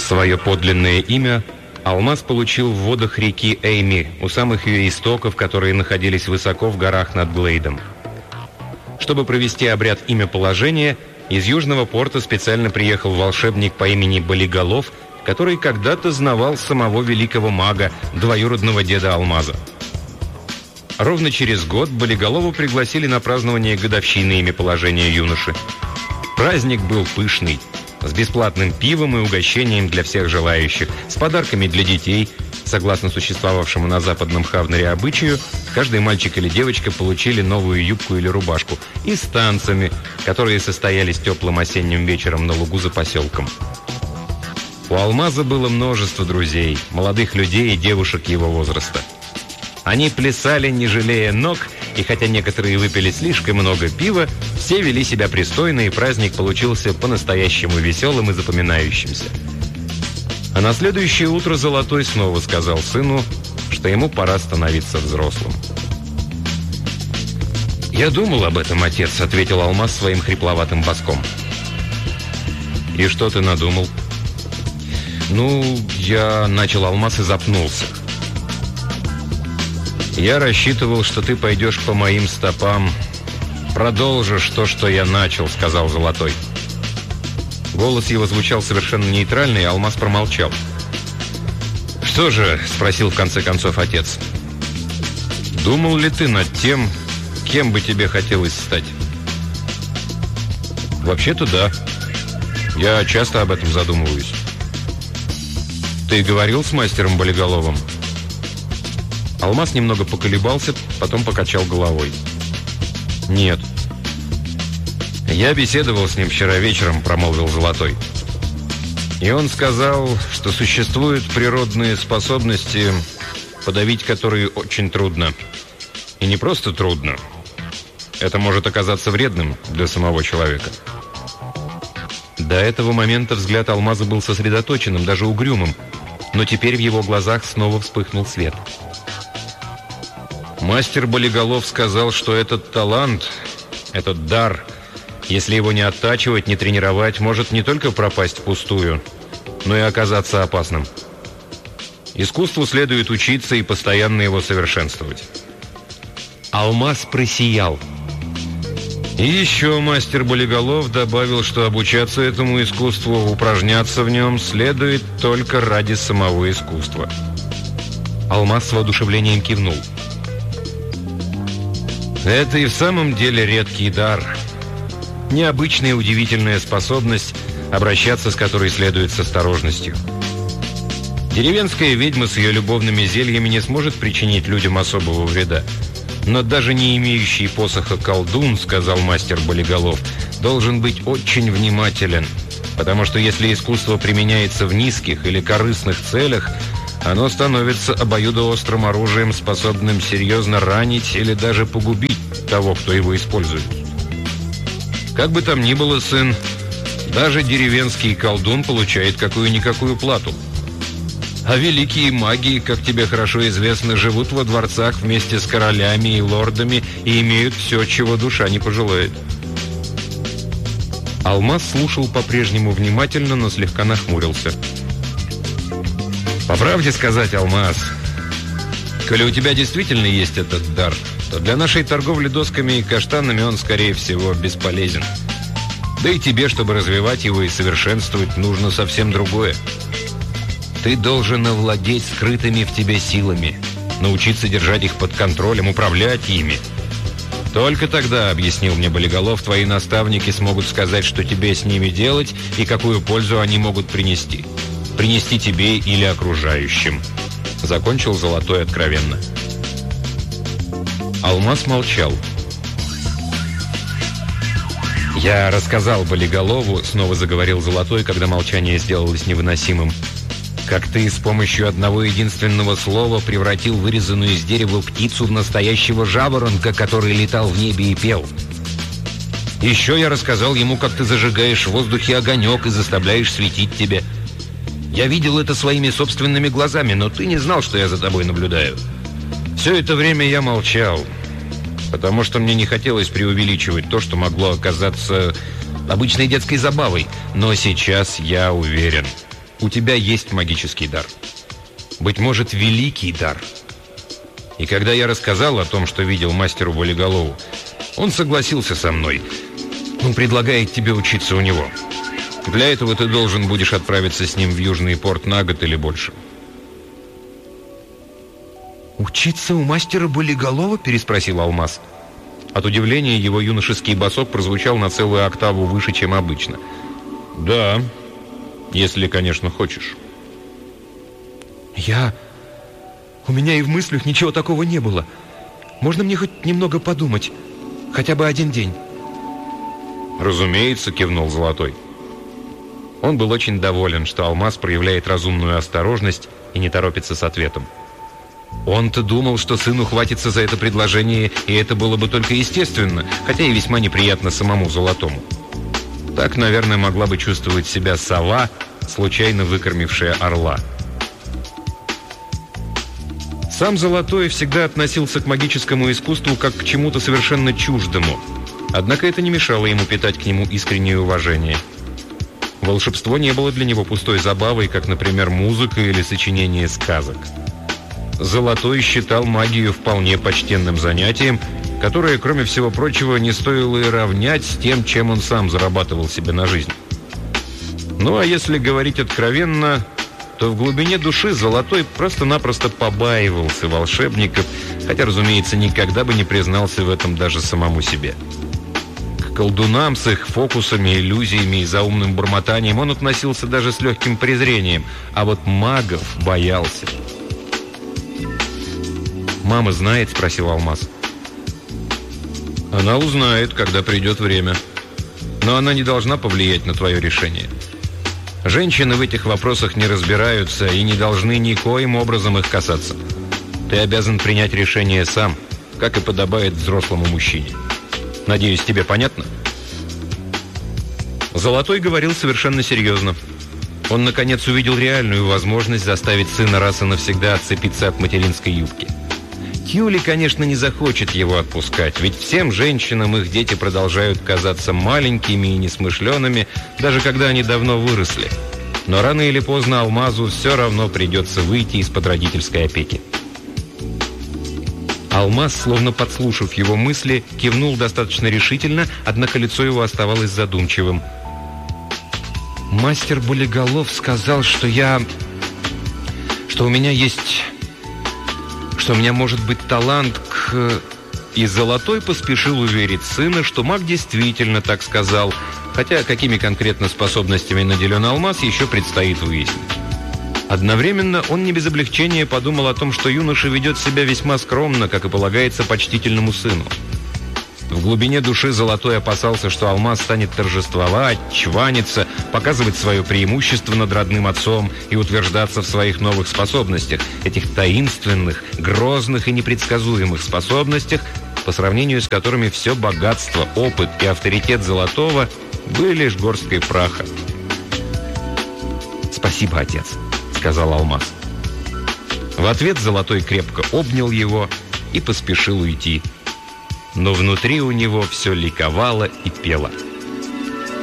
Свое подлинное имя Алмаз получил в водах реки Эйми, у самых ее истоков, которые находились высоко в горах над Глейдом. Чтобы провести обряд имяположения, из Южного порта специально приехал волшебник по имени Болиголов, который когда-то знавал самого великого мага, двоюродного деда Алмаза. Ровно через год Болиголову пригласили на празднование годовщины имяположения юноши. Праздник был пышный, с бесплатным пивом и угощением для всех желающих, с подарками для детей. Согласно существовавшему на западном Хавнаре обычаю, каждый мальчик или девочка получили новую юбку или рубашку, и с танцами, которые состоялись теплым осенним вечером на лугу за поселком. У Алмаза было множество друзей, молодых людей и девушек его возраста. Они плясали, не жалея ног, и хотя некоторые выпили слишком много пива, все вели себя пристойно, и праздник получился по-настоящему веселым и запоминающимся. А на следующее утро Золотой снова сказал сыну, что ему пора становиться взрослым. «Я думал об этом, отец», — ответил Алмаз своим хрипловатым баском. «И что ты надумал?» «Я начал Алмаз и запнулся. «Я рассчитывал, что ты пойдешь по моим стопам, продолжишь то, что я начал», — сказал Золотой. Голос его звучал совершенно нейтрально, и Алмаз промолчал. «Что же?» — спросил в конце концов отец. «Думал ли ты над тем, кем бы тебе хотелось стать?» «Вообще-то да. Я часто об этом задумываюсь». «Ты говорил с мастером Болиголовым?» Алмаз немного поколебался, потом покачал головой. «Нет». «Я беседовал с ним вчера вечером», — промолвил Золотой. «И он сказал, что существуют природные способности, подавить которые очень трудно. И не просто трудно. Это может оказаться вредным для самого человека». До этого момента взгляд Алмаза был сосредоточенным, даже угрюмым, но теперь в его глазах снова вспыхнул свет. «Мастер Болиголов сказал, что этот талант, этот дар, если его не оттачивать, не тренировать, может не только пропасть впустую, но и оказаться опасным. Искусству следует учиться и постоянно его совершенствовать». Алмаз просиял. И еще мастер Болиголов добавил, что обучаться этому искусству, упражняться в нем следует только ради самого искусства. Алмаз с воодушевлением кивнул. «Это и в самом деле редкий дар. Необычная и удивительная способность, обращаться с которой следует с осторожностью. Деревенская ведьма с ее любовными зельями не сможет причинить людям особого вреда. Но даже не имеющий посоха колдун, сказал мастер Болиголов, должен быть очень внимателен, потому что если искусство применяется в низких или корыстных целях, оно становится обоюдоострым оружием, способным серьезно ранить или даже погубить того, кто его использует. Как бы там ни было, сын, даже деревенский колдун получает какую-никакую плату. А великие маги, как тебе хорошо известно, живут во дворцах вместе с королями и лордами и имеют все, чего душа не пожелает». Алмаз слушал по-прежнему внимательно, но слегка нахмурился. «По правде сказать, Алмаз, коли у тебя действительно есть этот дар, то для нашей торговли досками и каштанами он, скорее всего, бесполезен. Да и тебе, чтобы развивать его и совершенствовать, нужно совсем другое. Ты должен овладеть скрытыми в тебе силами, научиться держать их под контролем, управлять ими. Только тогда, объяснил мне Болиголов, твои наставники смогут сказать, что тебе с ними делать и какую пользу они могут принести. Принести тебе или окружающим. Закончил Золотой откровенно. Алмаз молчал. «Я рассказал Болиголову», — снова заговорил Золотой, когда молчание сделалось невыносимым, «как ты с помощью одного единственного слова превратил вырезанную из дерева птицу в настоящего жаворонка, который летал в небе и пел. Еще я рассказал ему, как ты зажигаешь в воздухе огонек и заставляешь светить тебе. Я видел это своими собственными глазами, но ты не знал, что я за тобой наблюдаю. Все это время я молчал, потому что мне не хотелось преувеличивать то, что могло оказаться обычной детской забавой. Но сейчас я уверен, у тебя есть магический дар. Быть может, великий дар. И когда я рассказал о том, что видел мастеру Болиголову, он согласился со мной. Он предлагает тебе учиться у него. Для этого ты должен будешь отправиться с ним в Южный порт на год или больше. «Учиться у мастера Болиголова?» – переспросил Алмаз. От удивления его юношеский басок прозвучал на целую октаву выше, чем обычно. «Да, если, конечно, хочешь». У меня и в мыслях ничего такого не было. Можно мне хоть немного подумать? Хотя бы один день?» «Разумеется», — кивнул Золотой. Он был очень доволен, что Алмаз проявляет разумную осторожность и не торопится с ответом. Он-то думал, что сын ухватится за это предложение, и это было бы только естественно, хотя и весьма неприятно самому Золотому. Так, наверное, могла бы чувствовать себя сова, случайно выкормившая орла. Сам Золотой всегда относился к магическому искусству как к чему-то совершенно чуждому. Однако это не мешало ему питать к нему искреннее уважение. Волшебство не было для него пустой забавой, как, например, музыка или сочинение сказок. Золотой считал магию вполне почтенным занятием, которое, кроме всего прочего, не стоило и равнять с тем, чем он сам зарабатывал себе на жизнь. Ну а если говорить откровенно, то в глубине души Золотой просто-напросто побаивался волшебников, хотя, разумеется, никогда бы не признался в этом даже самому себе. К колдунам с их фокусами, иллюзиями и заумным бормотанием он относился даже с легким презрением, а вот магов боялся. «Мама знает?» – спросил Алмаз. «Она узнает, когда придет время. Но она не должна повлиять на твое решение. Женщины в этих вопросах не разбираются и не должны никоим образом их касаться. Ты обязан принять решение сам, как и подобает взрослому мужчине. Надеюсь, тебе понятно?» Золотой говорил совершенно серьезно. Он, наконец, увидел реальную возможность заставить сына раз и навсегда отцепиться от материнской юбки. Тьюли, конечно, не захочет его отпускать, ведь всем женщинам их дети продолжают казаться маленькими и несмышленными, даже когда они давно выросли. Но рано или поздно Алмазу все равно придется выйти из-под родительской опеки. Алмаз, словно подслушав его мысли, кивнул достаточно решительно, однако лицо его оставалось задумчивым. «Мастер Болиголов сказал, что у меня есть... что у меня может быть талант к...» И Золотой поспешил уверить сына, что маг действительно так сказал, хотя какими конкретно способностями наделен Алмаз, еще предстоит выяснить. Одновременно он не без облегчения подумал о том, что юноша ведет себя весьма скромно, как и полагается почтительному сыну. В глубине души Золотой опасался, что Алмаз станет торжествовать, чваниться, показывать свое преимущество над родным отцом и утверждаться в своих новых способностях, этих таинственных, грозных и непредсказуемых способностях, по сравнению с которыми все богатство, опыт и авторитет Золотого были лишь горсткой праха. «Спасибо, отец», — сказал Алмаз. В ответ Золотой крепко обнял его и поспешил уйти. Но внутри у него все ликовало и пело.